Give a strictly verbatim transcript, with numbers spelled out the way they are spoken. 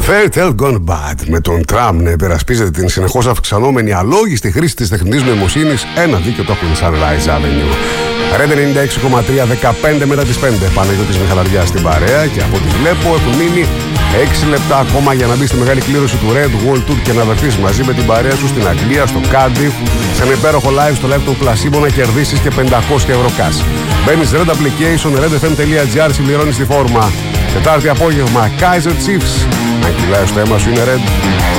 Fairy Tale Gone Bad με τον Τραμπ να υπερασπίζεται την συνεχώς αυξανόμενη αλόγιστη χρήση της τεχνητής νοημοσύνης, ένα δίκαιο το έχουν Sunrise Avenue. Red ενενήντα έξι κόμμα τρία, δεκαπέντε μετά τις πέντε. Παναγιώτης Μιχαλαριάς στην παρέα και από ό,τι βλέπω έχουν μείνει έξι λεπτά ακόμα για να μπει στη μεγάλη κλήρωση του Red World Tour και να βρεθείς μαζί με την παρέα σου στην Αγγλία, στο Cardiff, σε ένα υπέροχο live στο live του Placebo να κερδίσεις και πεντακόσια ευρώ cash. Μπαίνεις Red Application, redfm.gr, συμπληρώνεις τη φόρμα. Τετάρτη απόγευμα, Kaiser Chiefs. Αν κυλάει στο αίμα σου είναι Red.